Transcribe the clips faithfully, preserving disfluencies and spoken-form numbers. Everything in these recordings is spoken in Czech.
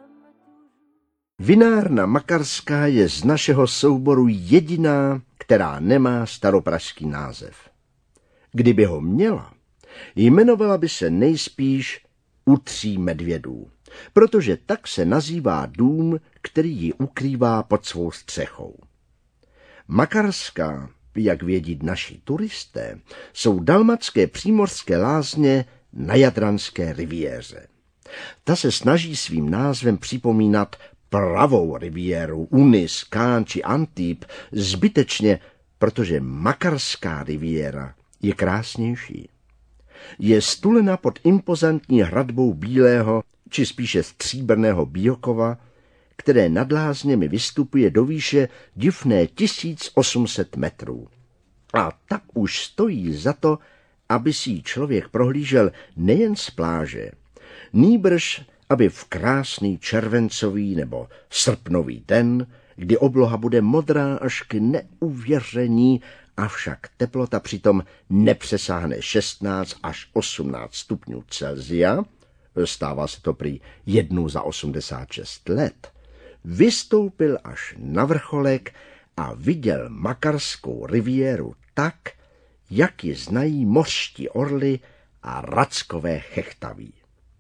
Vinárna Makarská je z našeho souboru jediná, která nemá staropražský název. Kdyby ho měla, jmenovala by se nejspíš U tří medvědů, protože tak se nazývá dům, který ji ukrývá pod svou střechou. Makarská, jak vědí naši turisté, jsou dalmatské přímořské lázně na Jadranské riviéře. Ta se snaží svým názvem připomínat pravou riviéru Unis, Cannes či Antibes zbytečně, protože Makarská riviéra je krásnější. Je stulena pod impozantní hradbou bílého, či spíše stříbrného Bílkova, které nad lázněmi vystupuje do výše divné tisíc osm set metrů. A tak už stojí za to, aby si ji člověk prohlížel nejen z pláže, nýbrž aby v krásný červencový nebo srpnový den, kdy obloha bude modrá až k neuvěření, avšak teplota přitom nepřesáhne šestnáct až osmnáct stupňů Celsia, stává se to prý jednou za osmdesát šest let, vystoupil až na vrcholek a viděl Makarskou riviéru tak, jak ji znají mořští orly a rackové chechtaví.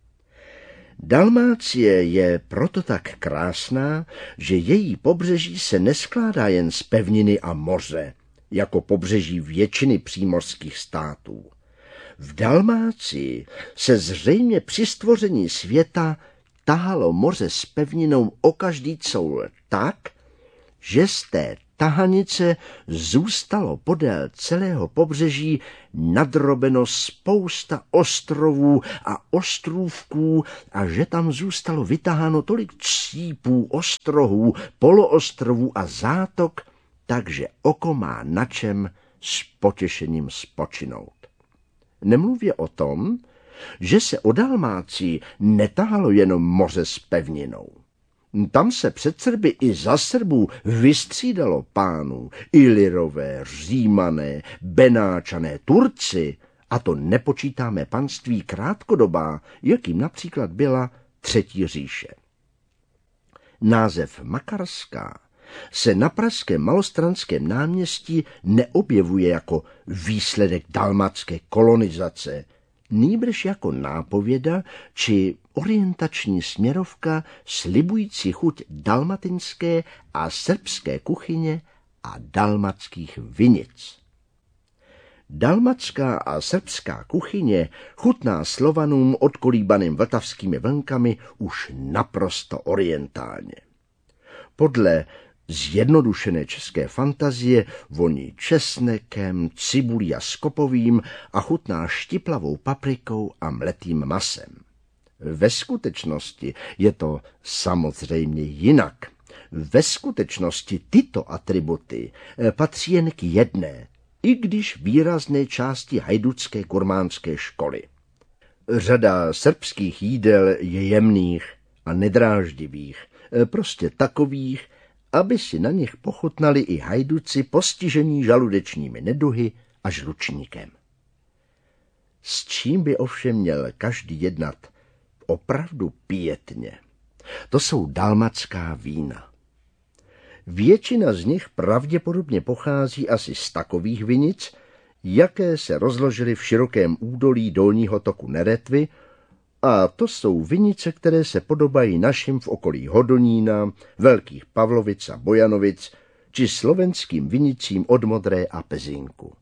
Dalmácie je proto tak krásná, že její pobřeží se neskládá jen z pevniny a moře, jako pobřeží většiny přímořských států. V Dalmácii se zřejmě při stvoření světa tahalo moře s pevninou o každý coul tak, že z té tahanice zůstalo podél celého pobřeží nadrobeno spousta ostrovů a ostrůvků a že tam zůstalo vytaháno tolik cípů, ostrohů, poloostrovů a zátok, takže oko má na čem s potěšením spočinout. Nemluvě o tom, že se o Dalmácii netahalo jenom moře s pevninou. Tam se před Srby i za Srbů vystřídalo pánů, Ilirové, Římané, Benáčané, Turci, a to nepočítáme panství krátkodobá, jakým například byla Třetí říše. Název Makarská se na pražském Malostranském náměstí neobjevuje jako výsledek dalmatské kolonizace, nýbrž jako nápověda či orientační směrovka slibující chuť dalmatinské a srbské kuchyně a dalmatských vinic. Dalmatská a srbská kuchyně chutná Slovanům odkolíbaným vltavskými vlnkami už naprosto orientálně. Podle zjednodušené české fantazie voní česnekem, cibulí a skopovým a chutná štiplavou paprikou a mletým masem. Ve skutečnosti je to samozřejmě jinak. Ve skutečnosti tyto atributy patří jen k jedné, i když výrazné části hajducké gurmánské školy. Řada srbských jídel je jemných a nedráždivých, prostě takových, aby si na nich pochutnali i hajduci postižení žaludečními neduhy a žlučníkem. S čím by ovšem měl každý jednat opravdu pietně, to jsou dalmatská vína. Většina z nich pravděpodobně pochází asi z takových vinic, jaké se rozložily v širokém údolí dolního toku Neretvy, a to jsou vinice, které se podobají našim v okolí Hodonína, Velkých Pavlovic a Bojanovic, či slovenským vinicím od Modré a Pezinku.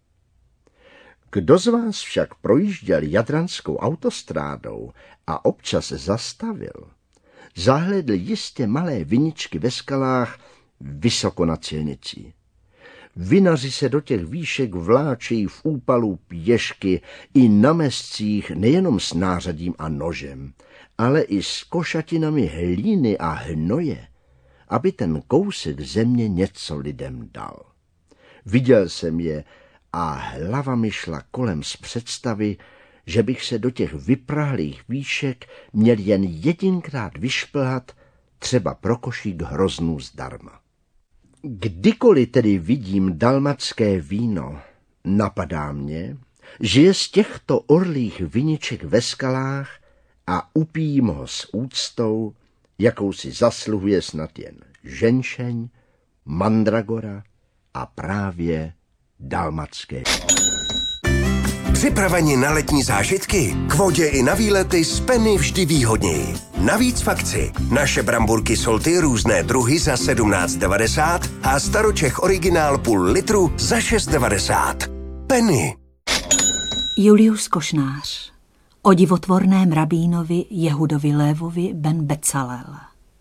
Kdo z vás však projížděl jadranskou autostrádou a občas zastavil, zahlédl jistě malé viničky ve skalách vysoko nad silnicí. Vinaři se do těch výšek vláčejí v úpalu pěšky i na mezcích nejenom s nářadím a nožem, ale i s košatinami hlíny a hnoje, aby ten kousek země něco lidem dal. Viděl jsem je a hlava mi šla kolem z představy, že bych se do těch vyprahlých výšek měl jen jedinkrát vyšplhat, třeba pro košík hroznů zdarma. Kdykoliv tedy vidím dalmatské víno, napadá mě, že je z těchto orlých viniček ve skalách a upijím ho s úctou, jakou si zasluhuje snad jen ženšeň, mandragora a právě dalmatské. Připraveni na letní zážitky? K vodě i na výlety z Penny vždy výhodněji. Navíc v akci. Naše bramburky Solty různé druhy za sedmnáct devadesát a Staročech originál půl litru za šest devadesát. Penny. Julius Košnář. O divotvorném rabínovi Jehudovi Lévovi ben Becalel.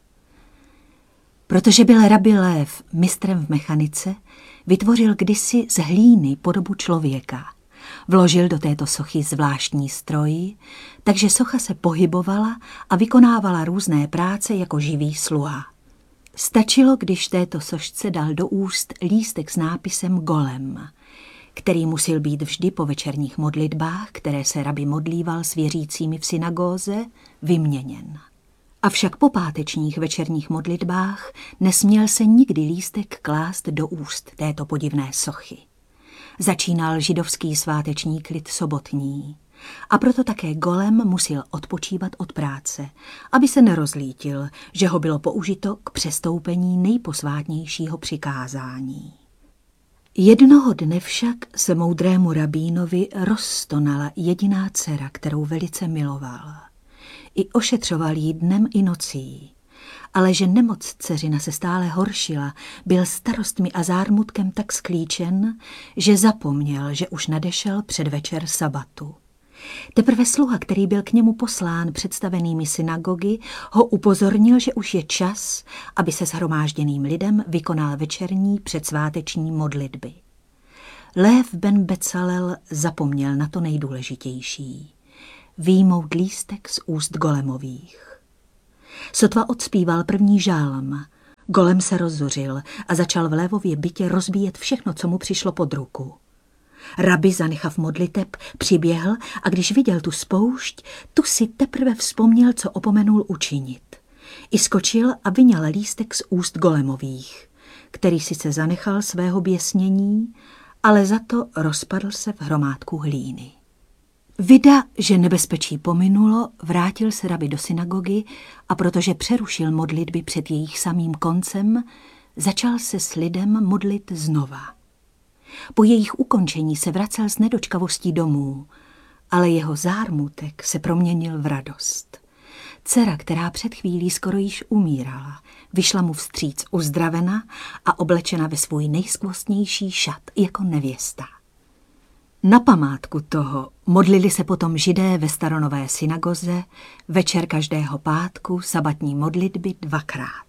Protože byl rabi Lév mistrem v mechanice, vytvořil kdysi z hlíny podobu člověka. Vložil do této sochy zvláštní stroj, takže socha se pohybovala a vykonávala různé práce jako živý sluha. Stačilo, když této sošce dal do úst lístek s nápisem Golem, který musel být vždy po večerních modlitbách, které se rabi modlíval s věřícími v synagóze, vyměněn. Avšak po pátečních večerních modlitbách nesměl se nikdy lístek klást do úst této podivné sochy. Začínal židovský sváteční klid sobotní a proto také Golem musel odpočívat od práce, aby se nerozlítil, že ho bylo použito k přestoupení nejposvátnějšího přikázání. Jednoho dne však se moudrému rabínovi rozstonala jediná dcera, kterou velice miloval. I ošetřoval jí dnem i nocí. Ale že nemoc dceřina se stále horšila, byl starostmi a zármutkem tak sklíčen, že zapomněl, že už nadešel předvečer sabatu. Teprve sluha, který byl k němu poslán představenými synagogy, ho upozornil, že už je čas, aby se shromážděným lidem vykonal večerní předsváteční modlitby. Lév ben Becalel zapomněl na to nejdůležitější. Vyjmout lístek z úst Golemových. Sotva odspíval první žálm. Golem se rozzuřil a začal v Lévově bytě rozbíjet všechno, co mu přišlo pod ruku. Rabi, zanechav modliteb, přiběhl a když viděl tu spoušť, tu si teprve vzpomněl, co opomenul učinit. I skočil a vyňal lístek z úst Golemových, který sice zanechal svého běsnění, ale za to rozpadl se v hromádku hlíny. Vida, že nebezpečí pominulo, vrátil se rabi do synagogy a protože přerušil modlitby před jejich samým koncem, začal se s lidem modlit znova. Po jejich ukončení se vracel s nedočkavostí domů, ale jeho zármutek se proměnil v radost. Dcera, která před chvílí skoro již umírala, vyšla mu vstříc uzdravena a oblečena ve svůj nejskvostnější šat jako nevěsta. Na památku toho modlili se potom Židé ve staronové synagoze večer každého pátku sabatní modlitby dvakrát.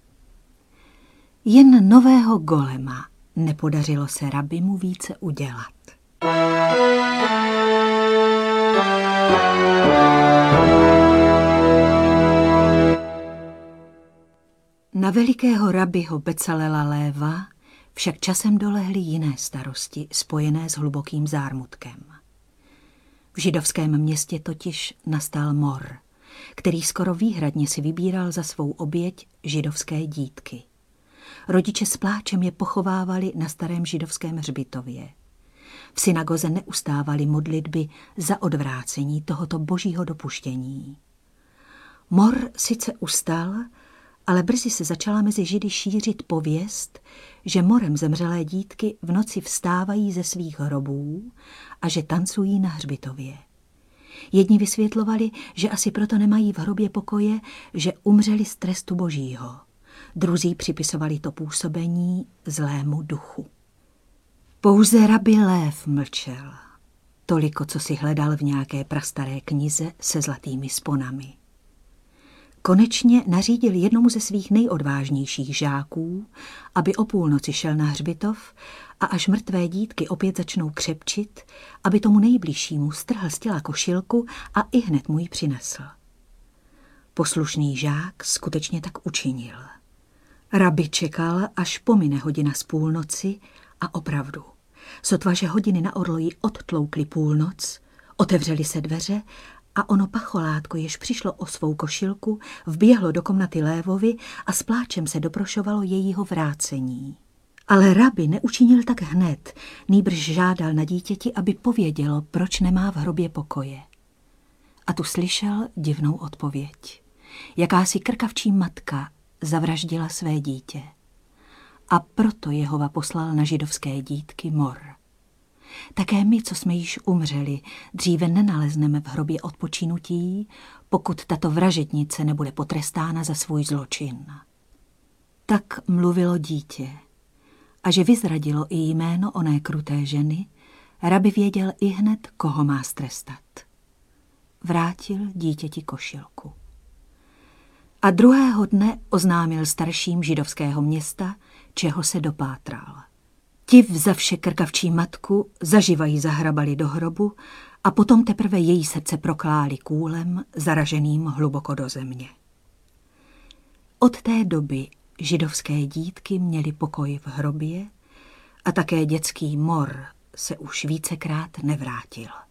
Jen nového Golema nepodařilo se rabimu více udělat. Na velikého rabiho Becalela Léva však časem dolehly jiné starosti spojené s hlubokým zármutkem. V židovském městě totiž nastal mor, který skoro výhradně si vybíral za svou oběť židovské dítky. Rodiče s pláčem je pochovávali na starém židovském hřbitově. V synagoze neustávaly modlitby za odvrácení tohoto božího dopuštění. Mor sice ustal, ale brzy se začala mezi Židy šířit pověst, že morem zemřelé dítky v noci vstávají ze svých hrobů a že tancují na hřbitově. Jedni vysvětlovali, že asi proto nemají v hrobě pokoje, že umřeli z trestu božího. Druzí připisovali to působení zlému duchu. Pouze rabi Lév mlčel, toliko, co si hledal v nějaké prastaré knize se zlatými sponami. Konečně nařídil jednomu ze svých nejodvážnějších žáků, aby o půlnoci šel na hřbitov a až mrtvé dítky opět začnou křepčit, aby tomu nejbližšímu strhl z těla košilku a ihned mu ji přinesl. Poslušný žák skutečně tak učinil. Rabi čekal, až pomine hodina z půlnoci a opravdu, sotva, že hodiny na orloji odtloukly půlnoc, otevřely se dveře a ono pacholátko, jež přišlo o svou košilku, vběhlo do komnaty Lévovi a s pláčem se doprošovalo jejího vrácení. Ale rabi neučinil tak hned, nýbrž žádal na dítěti, aby povědělo, proč nemá v hrobě pokoje. A tu slyšel divnou odpověď. jakási krkavčí matka zavraždila své dítě. A proto Jehova poslal na židovské dítky mor. Také my, co jsme již umřeli, dříve nenalezneme v hrobě odpočinutí, pokud tato vražednice nebude potrestána za svůj zločin. Tak mluvilo dítě. A že vyzradilo i jméno oné kruté ženy, rabi věděl ihned, koho má strestat. Vrátil dítěti košilku. A druhého dne oznámil starším židovského města, čeho se dopátral. Ti vzavše krkavčí matku zaživají zahrabali do hrobu a potom teprve její srdce prokláli kůlem zaraženým hluboko do země. Od té doby židovské dítky měly pokoj v hrobě a také dětský mor se už vícekrát nevrátil.